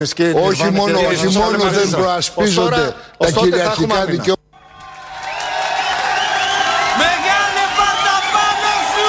Όχι μόνο δεν προασπίζονται τα κυριαρχικά δικαιώματα. Μεγάλε πάρτα πάνω σου!